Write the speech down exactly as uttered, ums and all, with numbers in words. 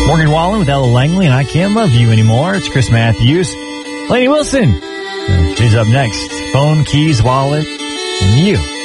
Morgan Wallen with Ella Langley and I Can't Love You Anymore. It's Chris Matthews. Lainey Wilson. Uh, she's up next. Phone, keys, wallet, and you.